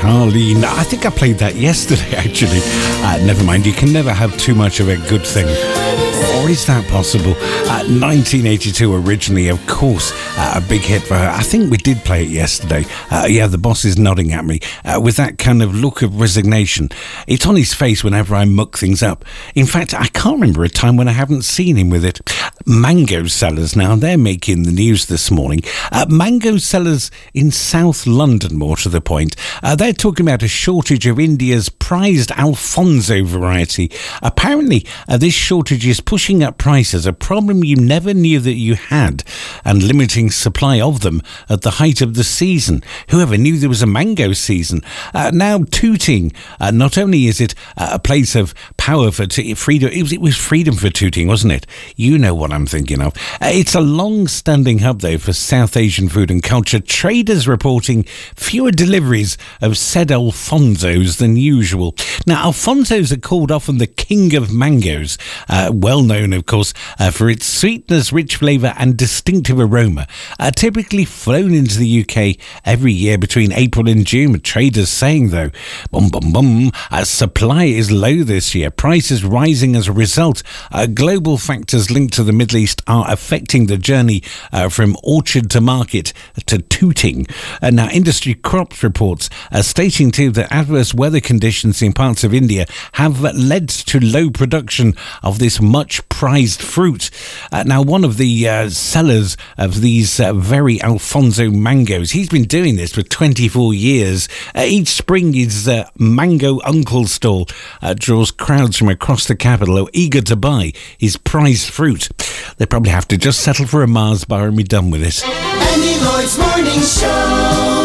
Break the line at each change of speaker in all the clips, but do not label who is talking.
Charlene. I think I played that yesterday, actually. Never mind, you can never have too much of a good thing. Or is that possible? 1982 originally, of course, a big hit for her. I think we did play it yesterday. Yeah, the boss is nodding at me with that kind of look of resignation. It's on his face whenever I muck things up. In fact, I can't remember a time when I haven't seen him with it. Mango sellers now, they're making the news this morning. Mango sellers in South London, more to the point. They're talking about a shortage of India's prized Alfonso variety. Apparently, this shortage is pushing up prices, a problem you never knew that you had, and limiting supply of them at the height of the season. Whoever knew there was a mango season? Now Tooting, not only is it a place of power for freedom, it was freedom for Tooting, wasn't it? You know what I'm thinking of. It's a long-standing hub, though, for South Asian food and culture. Traders reporting fewer deliveries of said Alfonsos than usual. Now, Alfonsos are called often the king of mangoes, well known, of course, for its sweetness, rich flavour and distinctive aroma. Typically flown into the UK every year between April and June. Traders saying, though, supply is low this year. Prices rising as a result. Global factors linked to the Middle East are affecting the journey from orchard to market to Tooting. Now, industry crops reports stating too that adverse weather conditions in parts of India have led to low production of this much prized fruit. Now, one of the sellers of these very Alfonso mangoes, he's been doing this for 24 years. Each spring his Mango Uncle stall draws crowds from across the capital eager to buy his prized fruit. They probably have to just settle for a Mars bar and be done with it.
Andy Lloyd's Morning Show.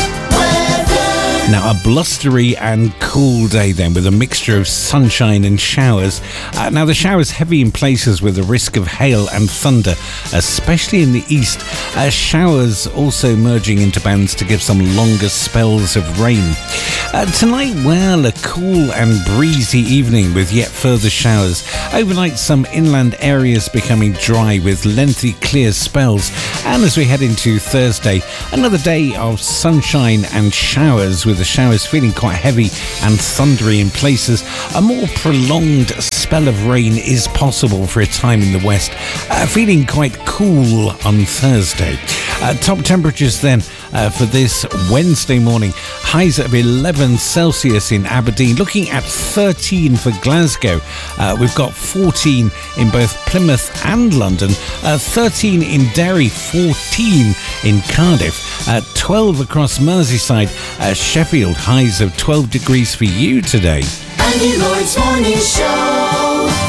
Now, a blustery and cool day then, with a mixture of sunshine and showers. Now, the showers heavy in places with a risk of hail and thunder, especially in the east. Showers also merging into bands to give some longer spells of rain. Tonight, well, a cool and breezy evening with yet further showers. Overnight, some inland areas becoming dry with lengthy clear spells. And as we head into Thursday, another day of sunshine and showers, with the showers feeling quite heavy and thundery in places. A more prolonged spell of rain is possible for a time in the west. Feeling quite cool on Thursday. Top temperatures then for this Wednesday morning. Highs of 11 Celsius in Aberdeen. Looking at 13 for Glasgow. We've got 14 in both Plymouth and London. 13 in Derry. 14 in Cardiff. 12 across Merseyside. Sheffield, highs of 12 degrees for you today.
Andy Lloyd's Morning Show.